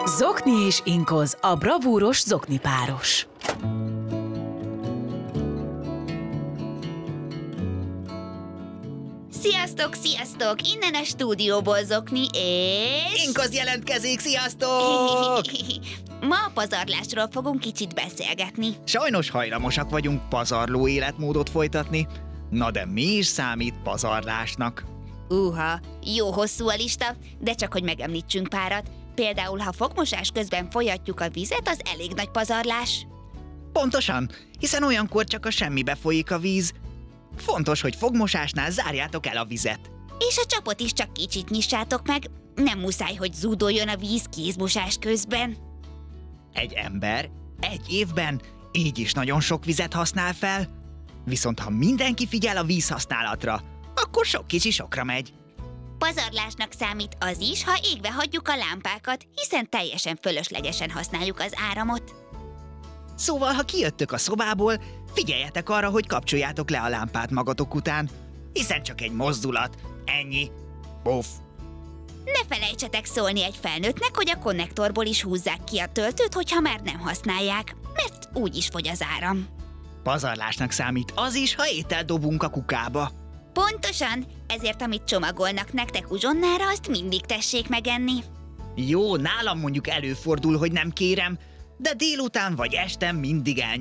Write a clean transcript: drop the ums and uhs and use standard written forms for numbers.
Zokni és Inkoz, a bravúros zoknipáros. Sziasztok, sziasztok! Innen a stúdióból Zokni és... Inkoz jelentkezik, sziasztok! Ma a pazarlásról fogunk kicsit beszélgetni. Sajnos hajlamosak vagyunk pazarló életmódot folytatni. Na de mi is számít pazarlásnak? Jó hosszú a lista, de csak hogy megemlítsünk párat. Például, ha fogmosás közben folyatjuk a vizet, az elég nagy pazarlás. Pontosan, hiszen olyankor csak a semmibe folyik a víz. Fontos, hogy fogmosásnál zárjátok el a vizet. És a csapot is csak kicsit nyissátok meg. Nem muszáj, hogy zúdoljon a víz kézmosás közben. Egy ember egy évben így is nagyon sok vizet használ fel. Viszont ha mindenki figyel a vízhasználatra, akkor sok kicsi sokra megy. Pazarlásnak számít az is, ha égve hagyjuk a lámpákat, hiszen teljesen fölöslegesen használjuk az áramot. Szóval, ha kijöttök a szobából, figyeljetek arra, hogy kapcsoljátok le a lámpát magatok után, hiszen csak egy mozdulat, ennyi. Puff. Ne felejtsetek szólni egy felnőttnek, hogy a konnektorból is húzzák ki a töltőt, hogyha már nem használják, mert úgy is fogy az áram. Pazarlásnak számít az is, ha ételt dobunk a kukába. Pontosan, ezért amit csomagolnak nektek uzsonnára, azt mindig tessék megenni. Jó, nálam mondjuk előfordul, hogy nem kérem, de délután vagy este mindig